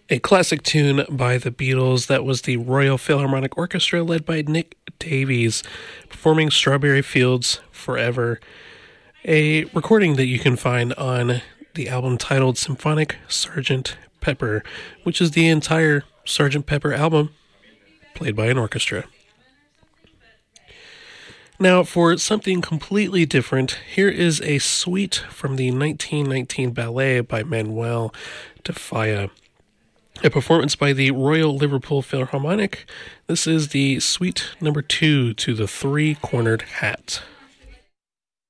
A classic tune by the Beatles. That was the Royal Philharmonic Orchestra led by Nick Davies performing Strawberry Fields Forever, a recording that you can find on the album titled Symphonic Sgt. Pepper, which is the entire Sgt. Pepper album played by an orchestra. Now, for something completely different, here is a suite from the 1919 ballet by Manuel de Falla. A performance by the Royal Liverpool Philharmonic. This is the Suite number 2 to the Three-Cornered Hat.